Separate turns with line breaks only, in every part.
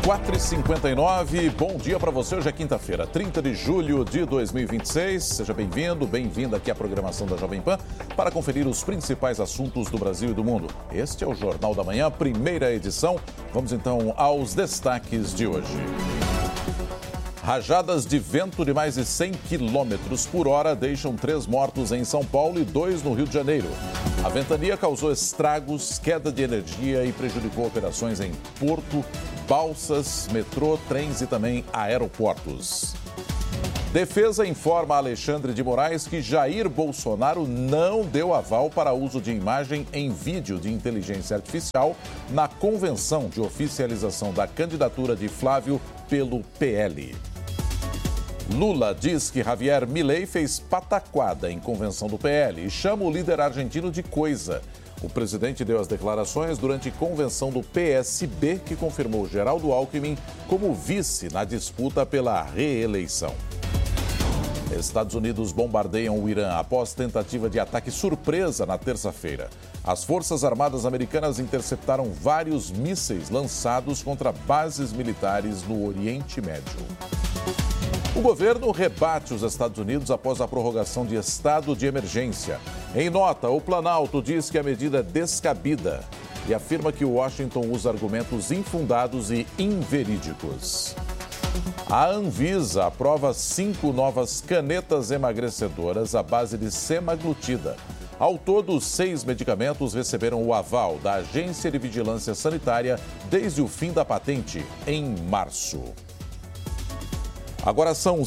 4h59, bom dia para você. Hoje é quinta-feira, 30 de julho de 2026. Seja bem-vindo, bem-vinda aqui à programação da Jovem Pan para conferir os principais assuntos do Brasil e do mundo. Este é o Jornal da Manhã, primeira edição. Vamos então aos destaques de hoje. Rajadas de vento de mais de 100 km por hora deixam 3 mortos em São Paulo e 2 no Rio de Janeiro. A ventania causou estragos, queda de energia e prejudicou operações em porto, balsas, metrô, trens e também aeroportos. Defesa informa a Alexandre de Moraes que Jair Bolsonaro não deu aval para uso de imagem em vídeo de inteligência artificial na convenção de oficialização da candidatura de Flávio pelo PL. Lula diz que Javier Milei fez pataquada em convenção do PL e chama o líder argentino de coisa. O presidente deu as declarações durante convenção do PSB, que confirmou Geraldo Alckmin como vice na disputa pela reeleição. Estados Unidos bombardeiam o Irã após tentativa de ataque surpresa na terça-feira. As Forças Armadas Americanas interceptaram vários mísseis lançados contra bases militares no Oriente Médio. O governo rebate os Estados Unidos após a prorrogação de estado de emergência. Em nota, o Planalto diz que a medida é descabida e afirma que Washington usa argumentos infundados e inverídicos. A Anvisa aprova 5 novas canetas emagrecedoras à base de semaglutida. Ao todo, 6 medicamentos receberam o aval da Agência de Vigilância Sanitária desde o fim da patente, em março. Agora são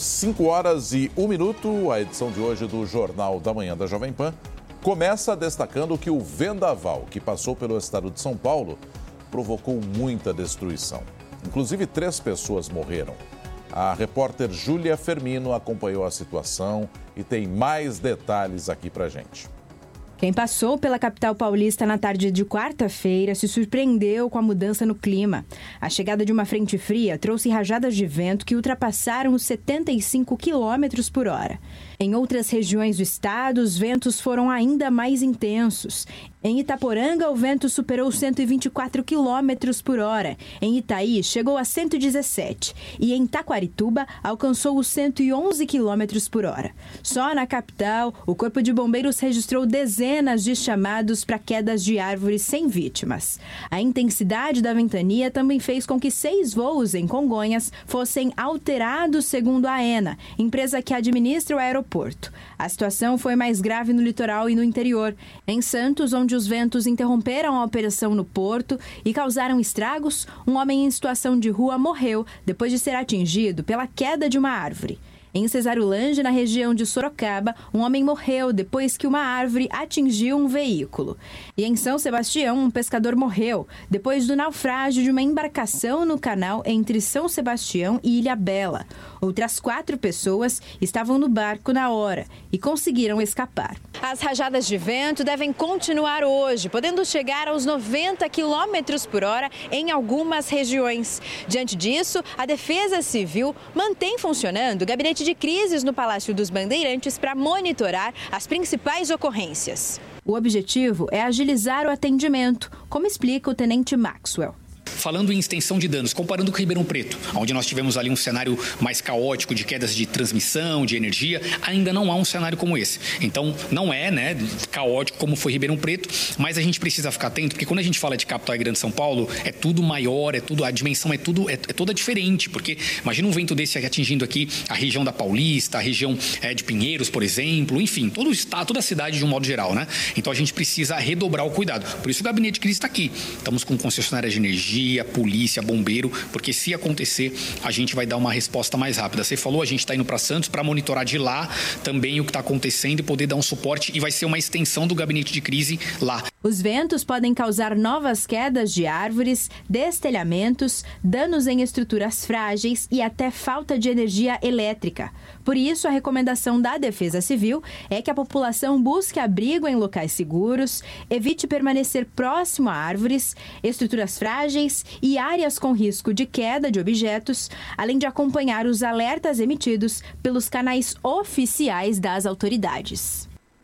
5h01. A edição de hoje do Jornal da Manhã da Jovem Pan começa destacando que o vendaval que passou pelo estado de São Paulo provocou muita destruição. Inclusive, 3 pessoas morreram. A repórter Júlia Fermino acompanhou a situação e tem mais detalhes aqui pra gente.
Quem passou pela capital paulista na tarde de quarta-feira se surpreendeu com a mudança no clima. A chegada de uma frente fria trouxe rajadas de vento que ultrapassaram os 75 km por hora. Em outras regiões do estado, os ventos foram ainda mais intensos. Em Itaporanga, o vento superou 124 km por hora. Em Itaí, chegou a 117. E em Taquarituba, alcançou os 111 km por hora. Só na capital, o Corpo de Bombeiros registrou dezenas de chamados para quedas de árvores sem vítimas. A intensidade da ventania também fez com que 6 voos em Congonhas fossem alterados, segundo a AENA, empresa que administra o aeroporto. A situação foi mais grave no litoral e no interior. Em Santos, onde os ventos interromperam a operação no porto e causaram estragos, um homem em situação de rua morreu depois de ser atingido pela queda de uma árvore. Em Cesarolândia, na região de Sorocaba, um homem morreu depois que uma árvore atingiu um veículo. E em São Sebastião, um pescador morreu depois do naufrágio de uma embarcação no canal entre São Sebastião e Ilhabela. Outras 4 pessoas estavam no barco na hora e conseguiram escapar. As rajadas de vento devem continuar hoje, podendo chegar aos 90 km por hora em algumas regiões. Diante disso, a Defesa Civil mantém funcionando o gabinete de crises no Palácio dos Bandeirantes para monitorar as principais ocorrências. O objetivo é agilizar o atendimento, como explica o tenente Maxwell.
Falando em extensão de danos, comparando com Ribeirão Preto, onde nós tivemos ali um cenário mais caótico de quedas de transmissão, de energia, ainda não há um cenário como esse. Então, não é, caótico como foi Ribeirão Preto, mas a gente precisa ficar atento, porque quando a gente fala de capital e Grande São Paulo, é tudo maior, a dimensão é toda diferente, porque imagina um vento desse atingindo aqui a região da Paulista, a região de Pinheiros, por exemplo, enfim, todo o estado, toda a cidade de um modo geral, né? Então, a gente precisa redobrar o cuidado. Por isso o gabinete de crise está aqui. Estamos com concessionária de energia, polícia, bombeiro, porque se acontecer, a gente vai dar uma resposta mais rápida. Você falou, a gente está indo para Santos para monitorar de lá também o que está acontecendo e poder dar um suporte, e vai ser uma extensão do gabinete de crise lá.
Os ventos podem causar novas quedas de árvores, destelhamentos, danos em estruturas frágeis e até falta de energia elétrica. Por isso, a recomendação da Defesa Civil é que a população busque abrigo em locais seguros, evite permanecer próximo a árvores, estruturas frágeis e áreas com risco de queda de objetos, além de acompanhar os alertas emitidos pelos canais oficiais das autoridades.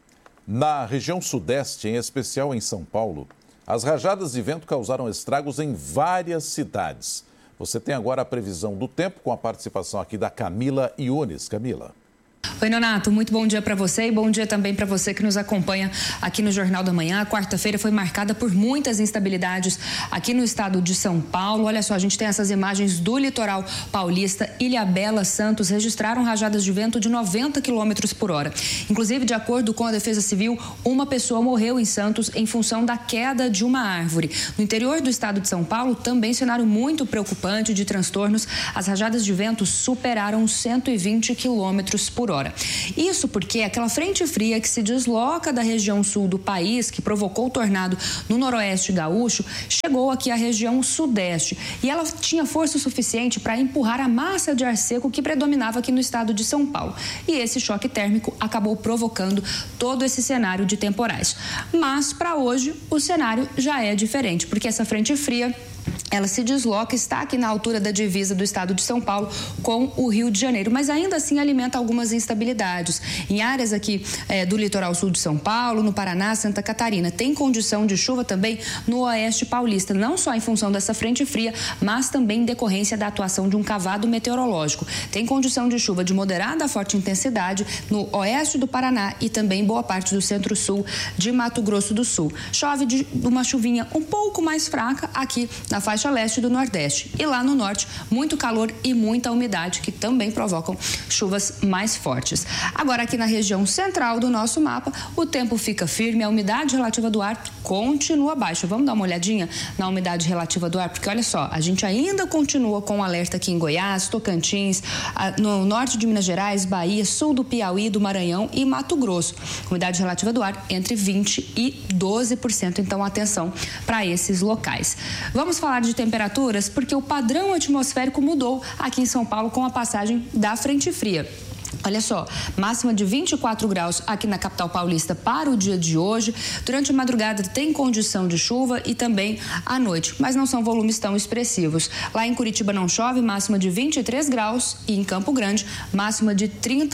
Na região sudeste, em especial em São Paulo, as rajadas de vento causaram estragos em várias cidades. Você tem agora a previsão do tempo com a participação aqui da Camila Yunes. Camila.
Oi, Nonato, muito bom dia para você e bom dia também para você que nos acompanha aqui no Jornal da Manhã. A quarta-feira foi marcada por muitas instabilidades aqui no estado de São Paulo. Olha só, a gente tem essas imagens do litoral paulista. Ilhabela, Santos registraram rajadas de vento de 90 km por hora. Inclusive, de acordo com a Defesa Civil, uma pessoa morreu em Santos em função da queda de uma árvore. No interior do estado de São Paulo, também cenário muito preocupante de transtornos. As rajadas de vento superaram 120 km por hora. Isso porque aquela frente fria que se desloca da região sul do país, que provocou o tornado no noroeste gaúcho, chegou aqui à região sudeste. E ela tinha força suficiente para empurrar a massa de ar seco que predominava aqui no estado de São Paulo. E esse choque térmico acabou provocando todo esse cenário de temporais. Mas para hoje o cenário já é diferente, porque essa frente fria ela se desloca, está aqui na altura da divisa do estado de São Paulo com o Rio de Janeiro, mas ainda assim alimenta algumas instabilidades. Em áreas aqui do litoral sul de São Paulo, no Paraná, Santa Catarina, tem condição de chuva também no oeste paulista, não só em função dessa frente fria, mas também em decorrência da atuação de um cavado meteorológico. Tem condição de chuva de moderada a forte intensidade no oeste do Paraná e também boa parte do centro-sul de Mato Grosso do Sul. Chove de uma chuvinha um pouco mais fraca aqui na faixa leste do Nordeste. E lá no Norte, muito calor e muita umidade, que também provocam chuvas mais fortes. Agora, aqui na região central do nosso mapa, o tempo fica firme, a umidade relativa do ar continua baixa. Vamos dar uma olhadinha na umidade relativa do ar? Porque, olha só, a gente ainda continua com alerta aqui em Goiás, Tocantins, no norte de Minas Gerais, Bahia, sul do Piauí, do Maranhão e Mato Grosso. Umidade relativa do ar entre 20% e 12%. Então, atenção para esses locais. Vamos falar de temperaturas porque o padrão atmosférico mudou aqui em São Paulo com a passagem da frente fria. Olha só, máxima de 24 graus aqui na capital paulista para o dia de hoje. Durante a madrugada tem condição de chuva e também à noite, mas não são volumes tão expressivos. Lá em Curitiba não chove, máxima de 23 graus e em Campo Grande, máxima de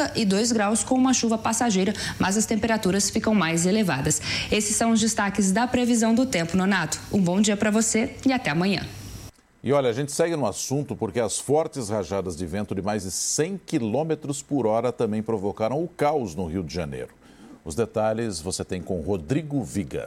32 graus com uma chuva passageira, mas as temperaturas ficam mais elevadas. Esses são os destaques da previsão do tempo, Nonato. Um bom dia para você e até amanhã.
E olha, a gente segue no assunto porque as fortes rajadas de vento de mais de 100 km por hora também provocaram o caos no Rio de Janeiro. Os detalhes você tem com Rodrigo Viga.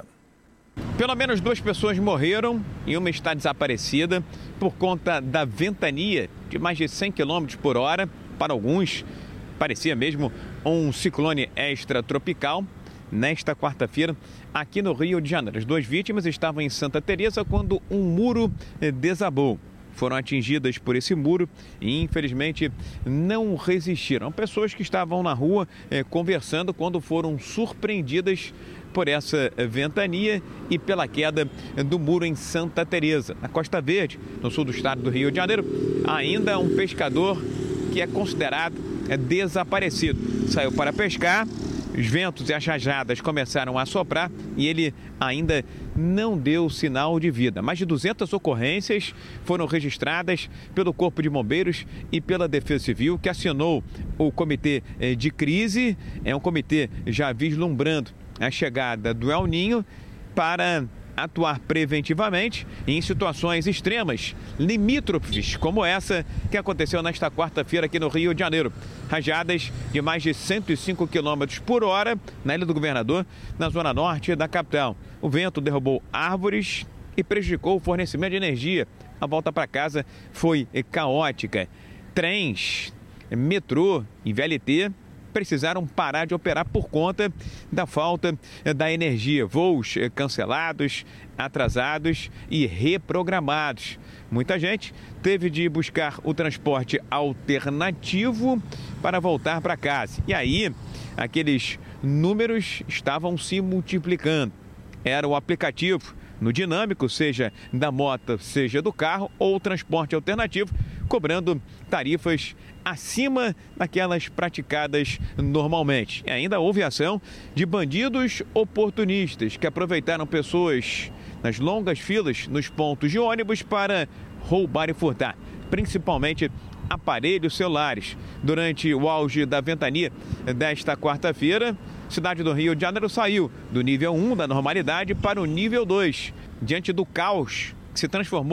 Pelo menos 2 pessoas morreram e uma está desaparecida por conta da ventania de mais de 100 km por hora. Para alguns, parecia mesmo um ciclone extratropical. Nesta quarta-feira, aqui no Rio de Janeiro, as 2 vítimas estavam em Santa Teresa quando um muro desabou. Foram atingidas por esse muro e, infelizmente, não resistiram. Pessoas que estavam na rua conversando quando foram surpreendidas por essa ventania e pela queda do muro em Santa Teresa. Na Costa Verde, no sul do estado do Rio de Janeiro, ainda um pescador que é considerado desaparecido. Saiu para pescar. Os ventos e as rajadas começaram a soprar e ele ainda não deu sinal de vida. Mais de 200 ocorrências foram registradas pelo Corpo de Bombeiros e pela Defesa Civil, que acionou o comitê de crise. É um comitê já vislumbrando a chegada do El Niño para atuar preventivamente em situações extremas, limítrofes, como essa que aconteceu nesta quarta-feira aqui no Rio de Janeiro. Rajadas de mais de 105 km por hora na Ilha do Governador, na zona norte da capital. O vento derrubou árvores e prejudicou o fornecimento de energia. A volta para casa foi caótica. Trens, metrô e VLT precisaram parar de operar por conta da falta da energia. Voos cancelados, atrasados e reprogramados. Muita gente teve de buscar o transporte alternativo para voltar para casa. E aí, aqueles números estavam se multiplicando. Era o aplicativo no dinâmico, seja da moto, seja do carro, ou transporte alternativo, cobrando tarifas acima daquelas praticadas normalmente. E ainda houve ação de bandidos oportunistas que aproveitaram pessoas nas longas filas nos pontos de ônibus para roubar e furtar, principalmente aparelhos celulares. Durante o auge da ventania desta quarta-feira, a cidade do Rio de Janeiro saiu do nível 1 da normalidade para o nível 2, diante do caos que se transformou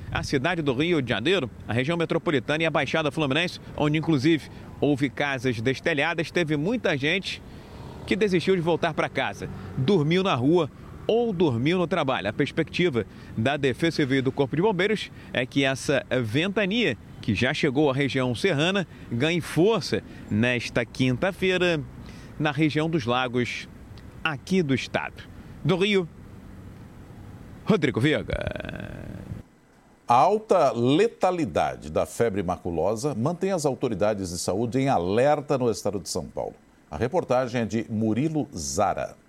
a cidade do Rio de Janeiro, a região metropolitana e a Baixada Fluminense, onde inclusive houve casas destelhadas, teve muita gente que desistiu de voltar para casa, dormiu na rua ou dormiu no trabalho. A perspectiva da Defesa Civil e do Corpo de Bombeiros é que essa ventania, que já chegou à região serrana, ganhe força nesta quinta-feira na região dos lagos aqui do estado. Do Rio, Rodrigo Viega.
A alta letalidade da febre maculosa mantém as autoridades de saúde em alerta no estado de São Paulo. A reportagem é de Murilo Zara.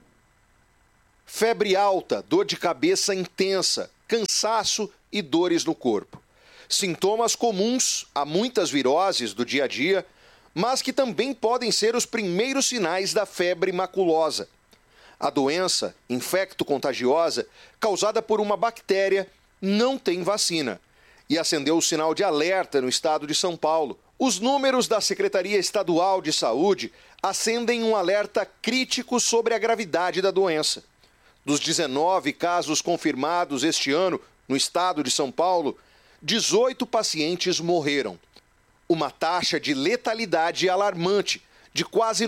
Febre alta, dor de cabeça intensa, cansaço e dores no corpo. Sintomas comuns a muitas viroses do dia a dia, mas que também podem ser os primeiros sinais da febre maculosa. A doença infecto-contagiosa, causada por uma bactéria, não tem vacina e acendeu o sinal de alerta no estado de São Paulo. Os números da Secretaria Estadual de Saúde acendem um alerta crítico sobre a gravidade da doença. Dos 19 casos confirmados este ano no estado de São Paulo, 18 pacientes morreram. Uma taxa de letalidade alarmante, de quase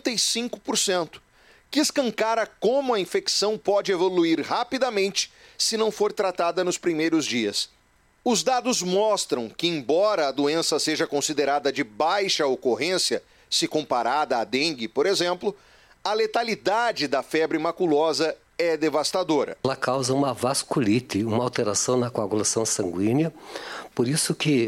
95%, que escancara como a infecção pode evoluir rapidamente se não for tratada nos primeiros dias. Os dados mostram que, embora a doença seja considerada de baixa ocorrência, se comparada à dengue, por exemplo, a letalidade da febre maculosa é devastadora.
Ela causa uma vasculite, uma alteração na coagulação sanguínea, por isso que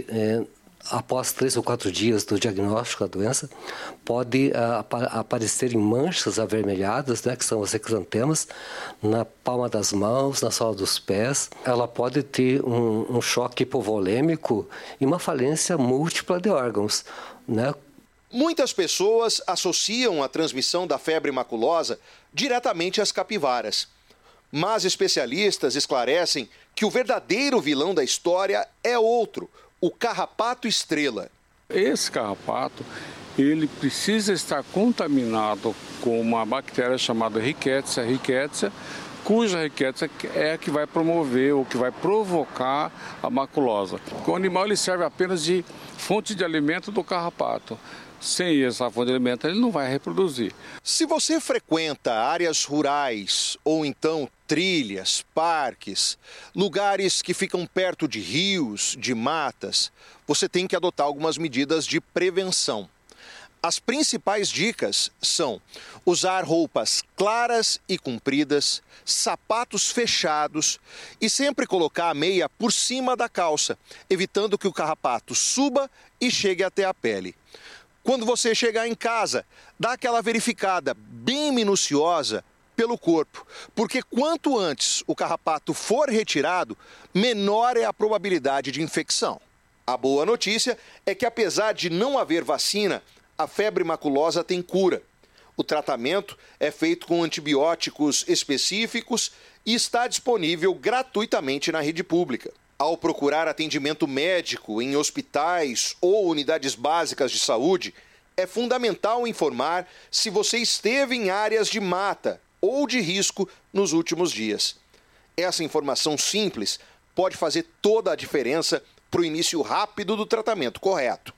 após 3 ou 4 dias do diagnóstico da doença, pode aparecerem manchas avermelhadas, né, que são as exantemas, na palma das mãos, na sola dos pés. Ela pode ter um choque hipovolêmico e uma falência múltipla de órgãos, né?
Muitas pessoas associam a transmissão da febre maculosa diretamente às capivaras. Mas especialistas esclarecem que o verdadeiro vilão da história é outro, o carrapato estrela.
Esse carrapato, ele precisa estar contaminado com uma bactéria chamada Rickettsia, cuja Rickettsia é a que vai promover ou que vai provocar a maculosa. O animal ele serve apenas de fonte de alimento do carrapato. Sem essa fonte de alimento, ele não vai reproduzir.
Se você frequenta áreas rurais ou então trilhas, parques, lugares que ficam perto de rios, de matas, você tem que adotar algumas medidas de prevenção. As principais dicas são usar roupas claras e compridas, sapatos fechados e sempre colocar a meia por cima da calça, evitando que o carrapato suba e chegue até a pele. Quando você chegar em casa, dá aquela verificada bem minuciosa pelo corpo, porque quanto antes o carrapato for retirado, menor é a probabilidade de infecção. A boa notícia é que, apesar de não haver vacina, a febre maculosa tem cura. O tratamento é feito com antibióticos específicos e está disponível gratuitamente na rede pública. Ao procurar atendimento médico em hospitais ou unidades básicas de saúde, é fundamental informar se você esteve em áreas de mata ou de risco nos últimos dias. Essa informação simples pode fazer toda a diferença para o início rápido do tratamento correto.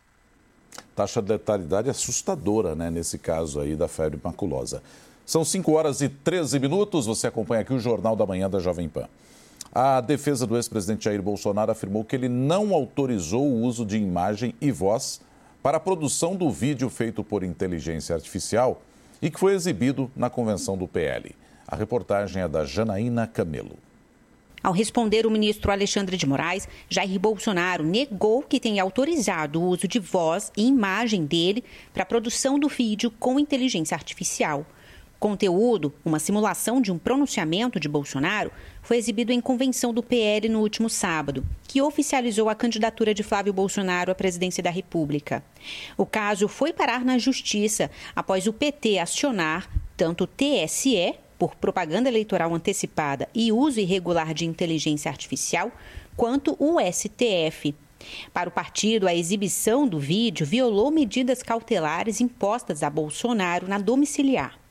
Taxa de letalidade assustadora, né, nesse caso aí da febre maculosa. São 5h13, você acompanha aqui o Jornal da Manhã da Jovem Pan. A defesa do ex-presidente Jair Bolsonaro afirmou que ele não autorizou o uso de imagem e voz para a produção do vídeo feito por inteligência artificial e que foi exibido na convenção do PL. A reportagem é da Janaína Camelo.
Ao responder o ministro Alexandre de Moraes, Jair Bolsonaro negou que tenha autorizado o uso de voz e imagem dele para a produção do vídeo com inteligência artificial. Conteúdo, uma simulação de um pronunciamento de Bolsonaro, foi exibido em convenção do PL no último sábado, que oficializou a candidatura de Flávio Bolsonaro à presidência da República. O caso foi parar na Justiça após o PT acionar tanto o TSE, por propaganda eleitoral antecipada e uso irregular de inteligência artificial, quanto o STF. Para o partido, a exibição do vídeo violou medidas cautelares impostas a Bolsonaro na domiciliar.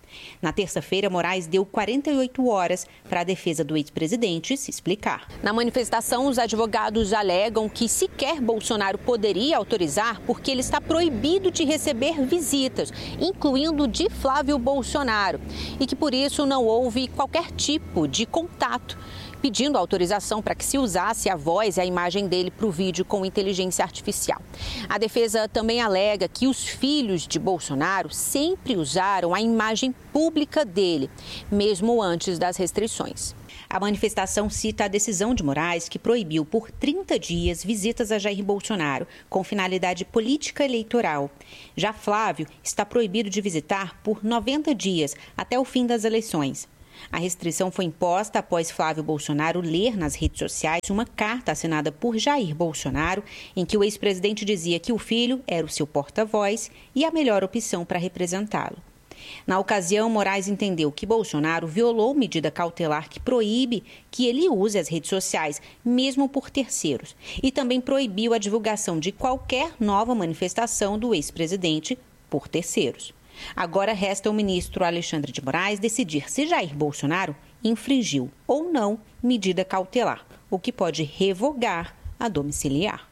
Na terça-feira, Moraes deu 48 horas para a defesa do ex-presidente se explicar. Na manifestação, os advogados alegam que sequer Bolsonaro poderia autorizar porque ele está proibido de receber visitas, incluindo de Flávio Bolsonaro, e que por isso não houve qualquer tipo de contato, pedindo autorização para que se usasse a voz e a imagem dele para o vídeo com inteligência artificial. A defesa também alega que os filhos de Bolsonaro sempre usaram a imagem pública dele, mesmo antes das restrições. A manifestação cita a decisão de Moraes, que proibiu por 30 dias visitas a Jair Bolsonaro, com finalidade política eleitoral. Já Flávio está proibido de visitar por 90 dias, até o fim das eleições. A restrição foi imposta após Flávio Bolsonaro ler nas redes sociais uma carta assinada por Jair Bolsonaro, em que o ex-presidente dizia que o filho era o seu porta-voz e a melhor opção para representá-lo. Na ocasião, Moraes entendeu que Bolsonaro violou medida cautelar que proíbe que ele use as redes sociais, mesmo por terceiros, e também proibiu a divulgação de qualquer nova manifestação do ex-presidente por terceiros. Agora resta ao ministro Alexandre de Moraes decidir se Jair Bolsonaro infringiu ou não medida cautelar, o que pode revogar a domiciliar.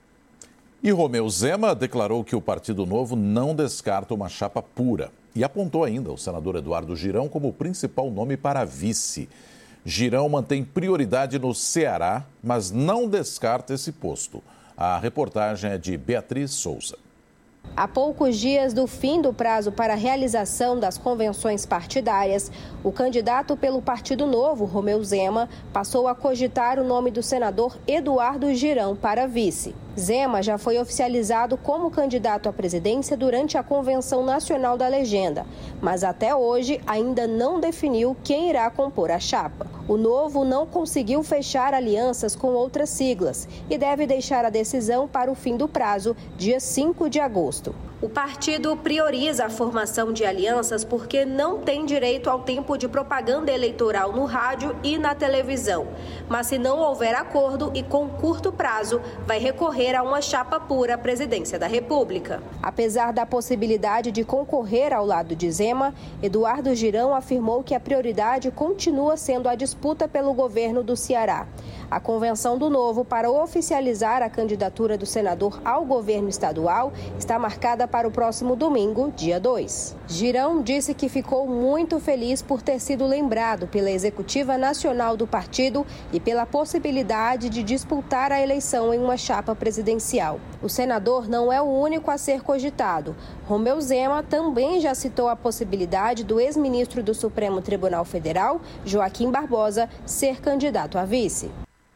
E Romeu Zema declarou que o Partido Novo não descarta uma chapa pura e apontou ainda o senador Eduardo Girão como o principal nome para vice. Girão mantém prioridade no Ceará, mas não descarta esse posto. A reportagem é de Beatriz Souza.
Há poucos dias do fim do prazo para a realização das convenções partidárias, o candidato pelo Partido Novo, Romeu Zema, passou a cogitar o nome do senador Eduardo Girão para vice. Zema já foi oficializado como candidato à presidência durante a Convenção Nacional da Legenda, mas até hoje ainda não definiu quem irá compor a chapa. O Novo não conseguiu fechar alianças com outras siglas e deve deixar a decisão para o fim do prazo, dia 5 de agosto. O partido prioriza a formação de alianças porque não tem direito ao tempo de propaganda eleitoral no rádio e na televisão. Mas se não houver acordo e com curto prazo, vai recorrer a uma chapa pura à presidência da República. Apesar da possibilidade de concorrer ao lado de Zema, Eduardo Girão afirmou que a prioridade continua sendo a disputa pelo governo do Ceará. A convenção do Novo para oficializar a candidatura do senador ao governo estadual está marcada para o próximo domingo, dia 2. Girão disse que ficou muito feliz por ter sido lembrado pela executiva nacional do partido e pela possibilidade de disputar a eleição em uma chapa presidencial. O senador não é o único a ser cogitado. Romeu Zema também já citou a possibilidade do ex-ministro do Supremo Tribunal Federal, Joaquim Barbosa, ser candidato a vice.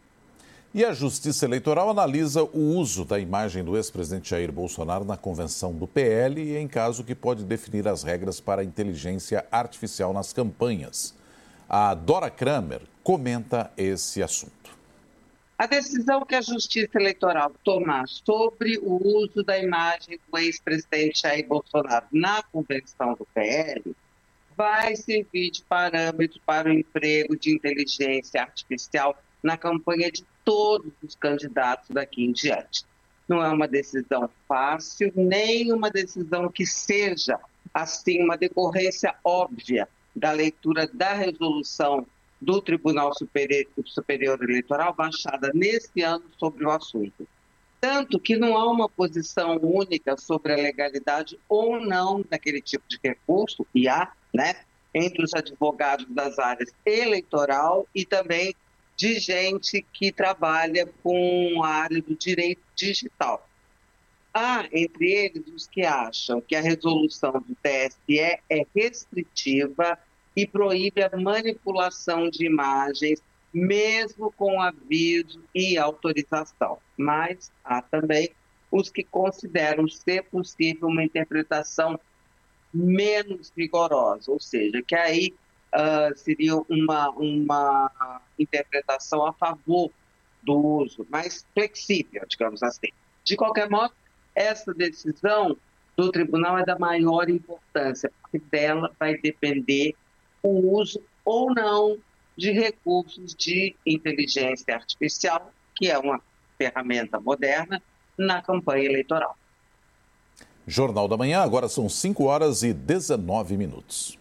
E a Justiça Eleitoral analisa o uso da imagem do ex-presidente Jair Bolsonaro na convenção do PL em caso que pode definir as regras para a inteligência artificial nas campanhas. A Dora Kramer comenta esse assunto.
A decisão que a Justiça Eleitoral tomar sobre o uso da imagem do ex-presidente Jair Bolsonaro na convenção do PL vai servir de parâmetro para o emprego de inteligência artificial na campanha de todos os candidatos daqui em diante. Não é uma decisão fácil, nem uma decisão que seja, assim, uma decorrência óbvia da leitura da resolução do Tribunal Superior Eleitoral baixada neste ano sobre o assunto. Tanto que não há uma posição única sobre a legalidade ou não daquele tipo de recurso, e há, entre os advogados das áreas eleitoral e também de gente que trabalha com a área do direito digital. Há, entre eles, os que acham que a resolução do TSE é restritiva e proíbe a manipulação de imagens, mesmo com aviso e autorização. Mas há também os que consideram ser possível uma interpretação menos rigorosa, ou seja, que aí seria uma interpretação a favor do uso, mais flexível, digamos assim. De qualquer modo, essa decisão do tribunal é da maior importância, porque dela vai depender o uso ou não de recursos de inteligência artificial, que é uma ferramenta moderna, na campanha eleitoral.
Jornal da Manhã, agora são 5 horas e 19 minutos.